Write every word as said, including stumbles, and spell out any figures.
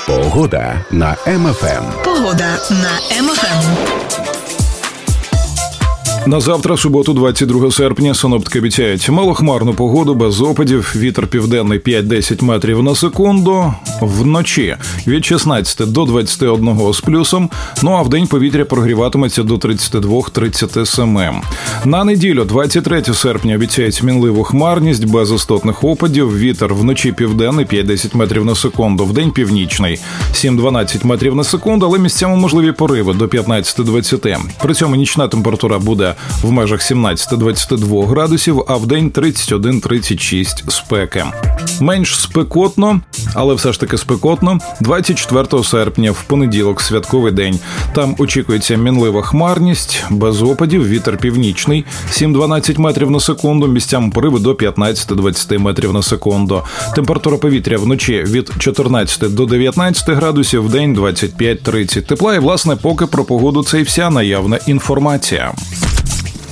Погода на Ем Еф Ем. Погода на Ем Еф Ем. На завтра, суботу, двадцять другого серпня, синоптики обіцяють малохмарну погоду, без опадів, вітер південний п'ять-десять метрів на секунду, вночі від шістнадцяти до двадцяти одного з плюсом, ну а вдень повітря прогріватиметься до тридцяти двох - тридцяти семи. На неділю, двадцять третього серпня, обіцяють мінливу хмарність, без істотних опадів, вітер вночі південний п'ять-десять метрів на секунду, вдень північний сім-дванадцять метрів на секунду, але місцями можливі пориви до п'ятнадцяти - двадцяти. При цьому нічна температура буде в межах сімнадцяти - двадцяти двох градусів, а в день тридцять один - тридцять шість спеки. Менш спекотно, але все ж таки спекотно, двадцять четвертого серпня, в понеділок, святковий день. Там очікується мінлива хмарність, без опадів, вітер північний сім-дванадцять метрів на секунду, місцями пориви до п'ятнадцяти - двадцяти метрів на секунду. Температура повітря вночі від чотирнадцяти до дев'ятнадцяти градусів, в день двадцять п'ять - тридцять. Тепла і, власне, поки про погоду це і вся наявна інформація.